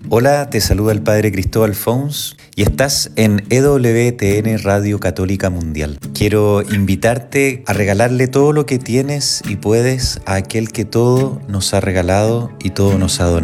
Hola, te saluda el Padre Cristóbal Fons y estás en EWTN Radio Católica Mundial. Quiero invitarte a regalarle todo lo que tienes y puedes a aquel que todo nos ha regalado y todo nos ha donado.